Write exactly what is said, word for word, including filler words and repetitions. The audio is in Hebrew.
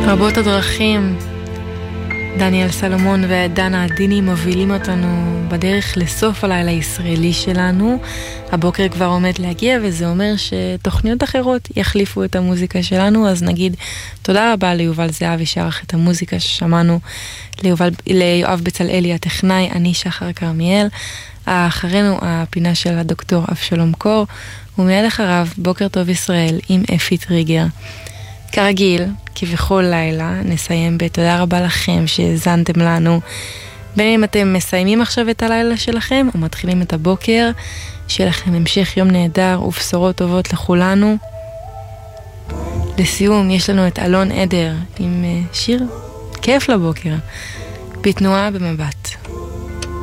רבות הדרכים, דניאל סלומון ודנה עדיני מובילים אותנו בדרך לסוף הלילה הישראלי שלנו. הבוקר כבר עומד להגיע, וזה אומר שתוכניות אחרות יחליפו את המוזיקה שלנו, אז נגיד תודה רבה ליובל זהבי שערך את המוזיקה ששמענו, ליובל, ליואב בצלאלי הטכנאי, אני שחר כרמיאל. אחרינו הפינה של הדוקטור אבשלום קור, ומיד אחריו בוקר טוב ישראל עם אפי טריגר. כרגיל, כבכל לילה, נסיים בתודה רבה לכם שהזנתם לנו. בין אם אתם מסיימים עכשיו את הלילה שלכם, או מתחילים את הבוקר, שיהיה לכם המשך יום נהדר ובשורות טובות לכולנו. לסיום, יש לנו את אלון עדר עם שיר כיף לבוקר, בתנועה במבט.